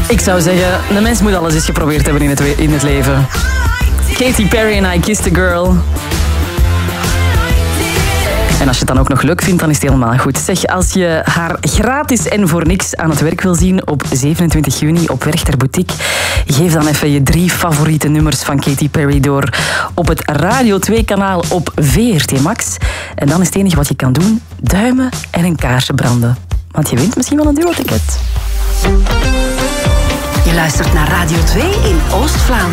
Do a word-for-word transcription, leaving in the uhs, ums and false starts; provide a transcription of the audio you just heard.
Ik zou zeggen, de mens moet alles eens geprobeerd hebben in het, in het leven. Katy Perry en I Kissed a Girl. En als je het dan ook nog leuk vindt, dan is het helemaal goed. Zeg, als je haar gratis en voor niks aan het werk wil zien op zevenentwintig juni op Werchter Boutique, geef dan even je drie favoriete nummers van Katy Perry door op het Radio twee kanaal op V R T Max. En dan is het enige wat je kan doen, duimen en een kaarsje branden. Want je wint misschien wel een duo-ticket. Je luistert naar Radio twee in Oost-Vlaanderen.